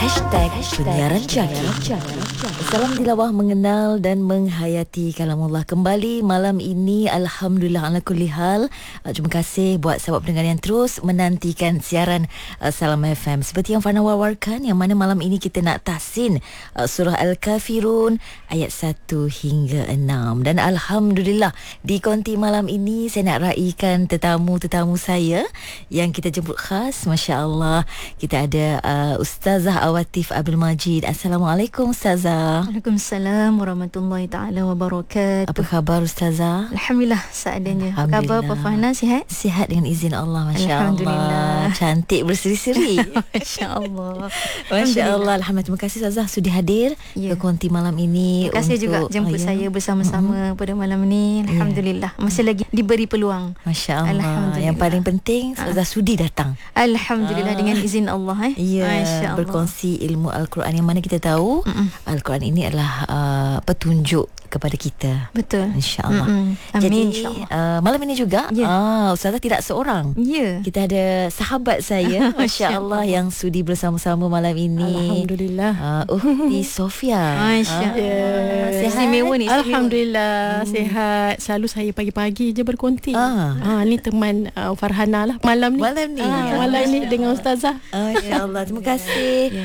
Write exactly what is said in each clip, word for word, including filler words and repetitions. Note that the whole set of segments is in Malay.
Hashtag Penyiaran Jaki. Salam tilawah mengenal dan menghayati kalamullah kembali malam ini. Alhamdulillah ala kulli hal. Uh, terima kasih buat sahabat pendengar yang terus menantikan siaran uh, Salam F M. Seperti yang Fana wawarkan, yang mana malam ini kita nak tahsin uh, surah Al-Kafirun ayat satu hingga enam. Dan Alhamdulillah di konti malam ini saya nak raikan tetamu-tetamu saya yang kita jemput khas. Masya Allah, kita ada uh, Ustazah Awatif Abdul Majid. Assalamualaikum Ustazah. Waalaikumsalam warahmatullahi taala wabarakatuh. Apa khabar Ustazah? Alhamdulillah seadanya. Apa khabar Pak Fahna, sihat? Sihat dengan izin Allah, Masya Alhamdulillah. Allah. Cantik berseri-seri. Masya Allah. Masya Allah. Alhamdulillah. Terima kasih Ustazah sudi hadir Ya. ke konti malam ini. Terima kasih untuk, juga jemput uh, ya. saya bersama-sama mm-hmm. pada malam ni. Alhamdulillah. Masih lagi diberi peluang. Masya Allah. Alhamdulillah. Yang paling penting Ustazah sudi datang. Alhamdulillah, Ah. dengan izin Allah eh. Ya, Masya Allah. berkongsi ilmu Al-Quran yang mana kita tahu Mm-mm. Al-Quran ini adalah uh, petunjuk kepada kita. Betul. InsyaAllah. Mm-mm. Amin, Jadi insyaAllah. uh, malam ini juga Ya. ah, Ustazah tidak seorang. Ya. Kita ada sahabat saya, Masya Masya Allah, Allah. yang sudi bersama-sama malam ini. Alhamdulillah. Uh, Uhti Sofia. Masya Ah, Allah. sihat? Istimewa ni. istimewa. Alhamdulillah sihat. Selalu saya pagi-pagi je berkonti. Ah. Ah, ni teman uh, Farhana lah malam ni. Malam ni. Ah, malam ni dengan Ustazah. Ah, Masya Allah. Terima kasih.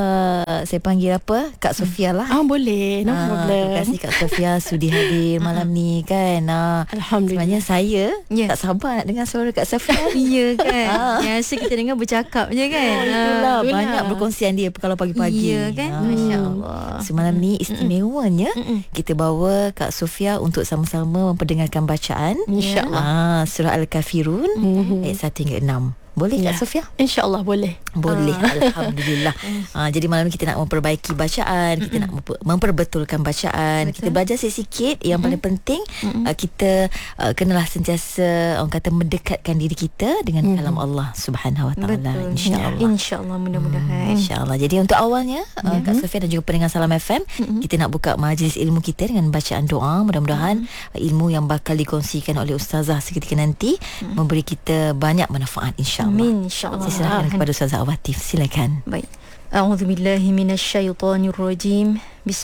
Uh, saya panggil apa? Kak Sofia lah. Ah, boleh. No Ah, problem. terima kasih Kak Sofia sudi hadir malam ni kan. Ah, Alhamdulillah. sebenarnya saya Ya. tak sabar nak dengar suara Kak Sofia. Ya kan. Biasa kita dengar bercakap je kan. Oh, itulah itulah. banyak berkongsian dia kalau pagi-pagi. Ya kan. Ah. Masya Allah. Semalam ni istimewanya Mm-mm. kita bawa Kak Sofia untuk sama-sama memperdengarkan bacaan InsyaAllah. ah, surah Al-Kafirun Mhm. ayat satu hingga enam. Boleh Ya. Kak Sofia? InsyaAllah boleh. Boleh. Alhamdulillah. ah, jadi malam ni kita nak memperbaiki bacaan, kita nak memper- memperbetulkan bacaan. Betul. Kita belajar sikit-sikit. Yang paling penting ah, kita ah, kenalah sentiasa orang kata mendekatkan diri kita dengan kalam Allah Subhanahu Wa Taala. Betul. Insya-Allah. InsyaAllah mudah-mudahan. InsyaAllah. Jadi untuk awalnya uh, Kak Sofia dan juga pendengar Salam F M, kita nak buka majlis ilmu kita dengan bacaan doa. Mudah-mudahan uh, ilmu yang bakal dikongsikan oleh Ustazah seketika nanti memberi kita banyak manfaat, insyaAllah. Amin, insyaAllah. Saya serahkan kepada Ustazah Awatif. Silakan. Baik. A'udzu billahi minasyaitonir rajim.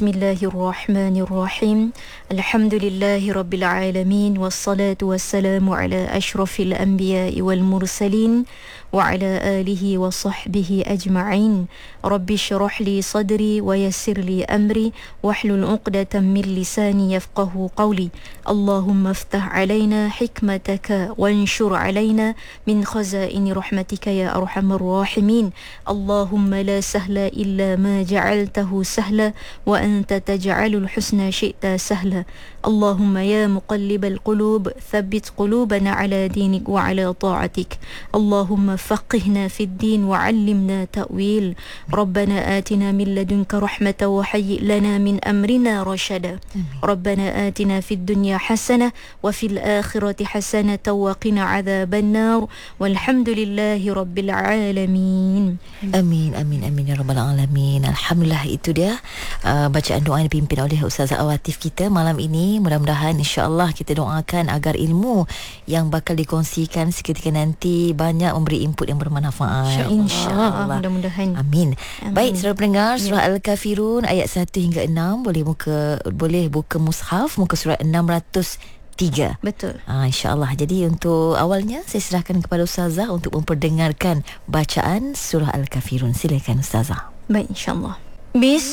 Bismillahirrahmanirrahim. Alhamdulillahi rabbil alamin wassalatu wassalamu ala asyrafil anbiya'i wal mursalin wa ala alihi wa sahbihi ajma'in. Rabbi shrah li sadri wa yassir li amri wahlul 'uqdatam min lisani yafqahu qawli. Allahumma iftah 'alaina hikmataka wanshur 'alaina min khazaini rahmatika ya arhamar rahimin. Allahumma la sahla illa ma ja'altahu sahla wa anta taj'alul husna syi'ta sahla. Allahumma ya muqallibal qulub thabbit qulubana ala dinik wa ala ta'atik. Allahumma faqihna fid din wa 'allimna ta'wil. Rabbana atina min ladunka rahmatan wa hayyi' lana min amrina rashada. Rabbana atina fid dunya hasanah wa fil akhirati hasanah wa qina 'adzaban nar. Walhamdulillahi rabbil alamin. Amin, amin, amin ya rabbal alamin. Alhamdulillah, itu dia uh, bacaan doa yang dipimpin oleh Ustazah Awatif kita malam ini. Mudah-mudahan insya-Allah kita doakan agar ilmu yang bakal dikongsikan seketika nanti banyak memberi input yang bermanfaat. InsyaAllah. Mudah-mudahan. Amin. Amin. Baik, saudara pendengar, surah Al-Kafirun ayat satu hingga enam, boleh buka boleh buka mushaf muka surat enam ratus tiga. Betul. Ah, InsyaAllah. Jadi untuk awalnya saya serahkan kepada Ustazah untuk memperdengarkan bacaan surah Al-Kafirun. Silakan Ustazah. Baik, insyaAllah. Bismillah.